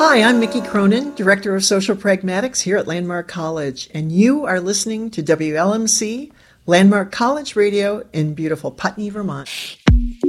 Hi, I'm Mickey Cronin, Director of Social Pragmatics here at Landmark College, and you are listening to WLMC, Landmark College Radio in beautiful Putney, Vermont.